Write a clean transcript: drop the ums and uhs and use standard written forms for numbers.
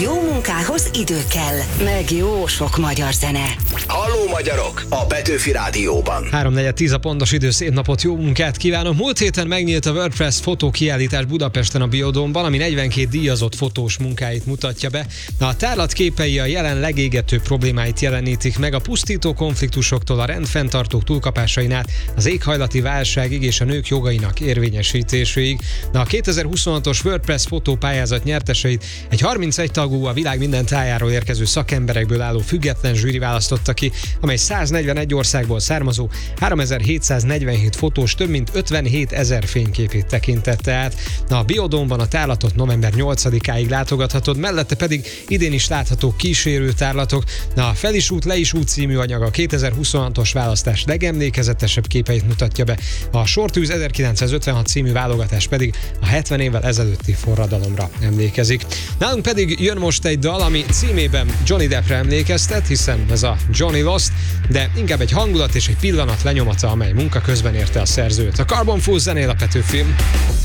jó munkához idő kell, meg jó sok magyar zene. Halló magyarok! A Petőfi Rádióban. 3:10 a pontos idő, szép napot, jó munkát kívánok! Múlt héten megnyílt a WordPress fotókiállítás Budapesten a Biodómban, ami 42 díjazott fotós munkáit mutatja be. A tárlat képei a jelen legégetőbb problémáit jelenítik meg, a pusztító konfliktusoktól a rendfenntartók túlkapásain át az éghajlati válságig és a nők jogainak érvényesítéséig. A 2026-os WordPress fotópályázat nyerteseit egy 31 tagú, a világ minden tájáról érkező szakemberekből álló független zsűri választotta ki, amely 141 országból származó 3747 fotós több mint 57 000 fényképét tekintette át. A Biodómban a tárlatot november 8-áig látogathatod, mellette pedig idén is látható kísérő tárlatok. A Fel is út, le is út című anyag a 2026-os választás legemlékezetesebb képeit mutatja be, a Sortűz 1956 című válogatás pedig a 70 évvel ezelőtti forradalomra emlékezik. Nálunk pedig jön most egy dal, ami címében Johnny Deppre emlékeztet, hiszen ez a Johnny Lost, de inkább egy hangulat és egy pillanat lenyomata, amely munka közben érte a szerzőt. A Carbon Fools zenél a Petőfi.